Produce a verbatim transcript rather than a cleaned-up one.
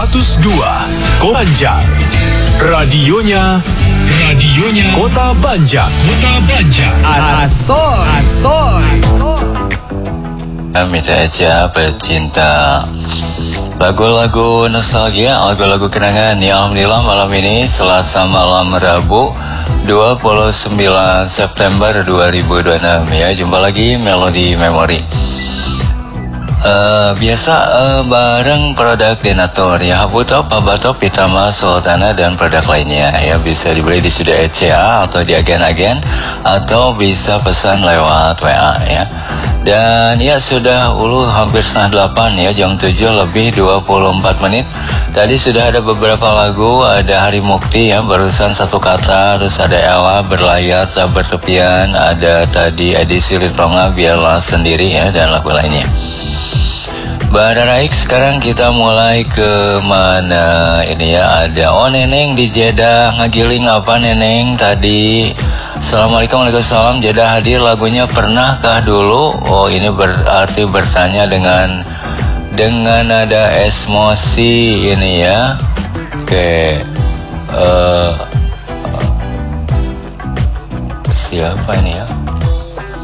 seratus dua Kota Banjar. Radionya Radionya Kota Banjar. Kota Banjar. Asoy Asoy Mitra Eja pecinta lagu-lagu nostalgia, lagu-lagu kenangan. Ya alhamdulillah malam ini Selasa malam Rabu dua puluh sembilan September dua ribu dua puluh enam ya, jumpa lagi Melodi Memori. Uh, biasa uh, bareng produk Denatur ya, Habutop, Pabatop, Pitama, Sultana dan produk lainnya ya, bisa dibeli di Studio E C A atau di agen-agen atau bisa pesan lewat W A ya. Dan ya sudah ulu hampir setengah delapan ya, jam tujuh lebih dua puluh empat menit. Tadi sudah ada beberapa lagu, ada Hari Mukti ya, barusan satu kata, terus ada Ella, Berlayar, Tak Bertepian, ada tadi edisi Litronga, Biarlah Sendiri ya, dan lagu lainnya. Bararaik, sekarang kita mulai ke mana ini ya, ada oh Neneng di Jeddah, ngagiling apa Neneng tadi. Assalamualaikum, waalaikumsalam. Jeddah hadir, lagunya Pernahkah Dulu. Oh ini berarti bertanya dengan dengan nada emosi ini ya. Oke, uh, siapa ini ya?